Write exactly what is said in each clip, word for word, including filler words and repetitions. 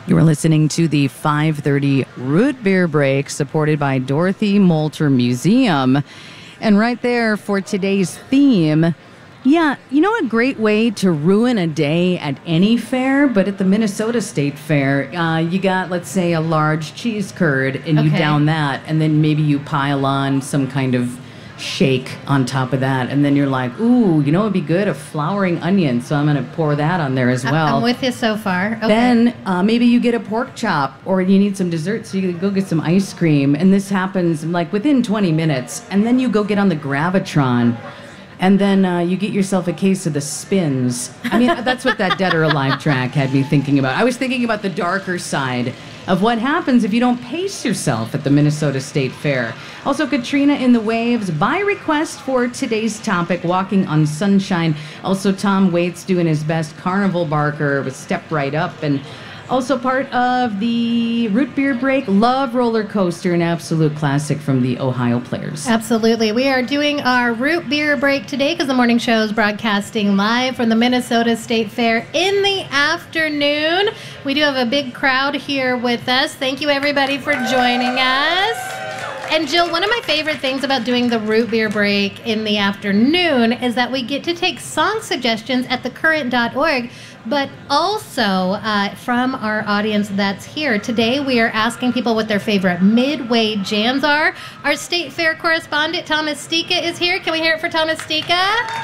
You are listening to the five thirty Root Beer Break, supported by Dorothy Moulter Museum. And right there for today's theme, yeah, you know a great way to ruin a day at any fair, but at the Minnesota State Fair, uh, you got, let's say, a large cheese curd, and you Okay. down that, and then maybe you pile on some kind of shake on top of that, and then you're like, ooh, you know what would be good? A flowering onion, so I'm going to pour that on there as I- well. I'm with you so far. Okay. Then uh, maybe you get a pork chop, or you need some dessert, so you go get some ice cream, and this happens like within twenty minutes, and then you go get on the Gravitron, and then uh, you get yourself a case of the Spins. I mean, that's what that Dead or Alive track had me thinking about. I was thinking about the darker side of what happens if you don't pace yourself at the Minnesota State Fair. Also, Katrina in the Waves, by request for today's topic, Walking on Sunshine. Also, Tom Waits doing his best, Carnival Barker with Step Right Up. And also part of the Root Beer Break, Love Roller Coaster, an absolute classic from the Ohio Players. Absolutely. We are doing our Root Beer Break today because the morning show is broadcasting live from the Minnesota State Fair in the afternoon. We do have a big crowd here with us. Thank you, everybody, for joining us. And Jill, one of my favorite things about doing the Root Beer Break in the afternoon is that we get to take song suggestions at the current dot org, but also uh, from our audience that's here. Today we are asking people what their favorite Midway jams are. Our State Fair correspondent, Thomas Stika, is here. Can we hear it for Thomas Stika?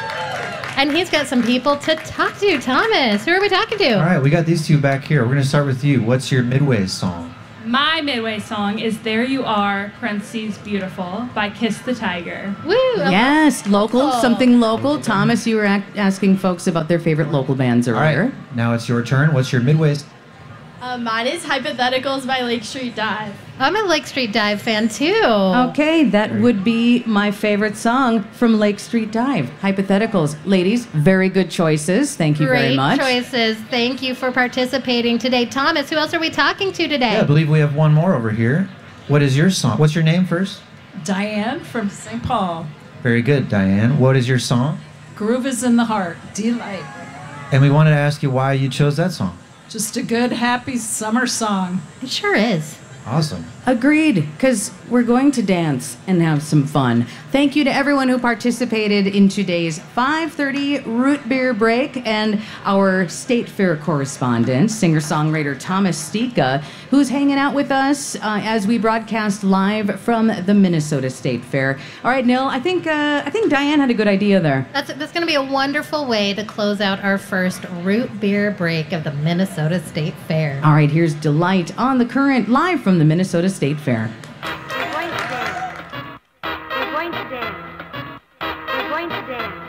And he's got some people to talk to. Thomas, who are we talking to? All right, we got these two back here. We're going to start with you. What's your Midway song? My Midway song is There You Are, parentheses, Beautiful, by Kiss the Tiger. Woo! Yes, local, Oh. something local. Thomas, you were ac- asking folks about their favorite local bands All earlier. right, now it's your turn. What's your Midway? Uh, mine is Hypotheticals by Lake Street Dive. I'm a Lake Street Dive fan, too. Okay, that would be my favorite song from Lake Street Dive, Hypotheticals. Ladies, very good choices. Thank you Great very much. choices. Thank you for participating today. Thomas, who else are we talking to today? Yeah, I believe we have one more over here. What is your song? What's your name first? Diane from Saint Paul. Very good, Diane. What is your song? Groove is in the heart. Delight. And we wanted to ask you why you chose that song. Just a good, happy summer song. It sure is. Awesome. Agreed, because we're going to dance and have some fun. Thank you to everyone who participated in today's five thirty Root Beer Break, and our State Fair correspondent, singer-songwriter Thomas Stika, who's hanging out with us uh, as we broadcast live from the Minnesota State Fair. All right, Nil, I think uh, I think Diane had a good idea there. That's, that's going to be a wonderful way to close out our first Root Beer Break of the Minnesota State Fair. All right, here's Delight on the Current, live from the Minnesota State Fair. We're going to dance. We're going to dance. We're going to dance.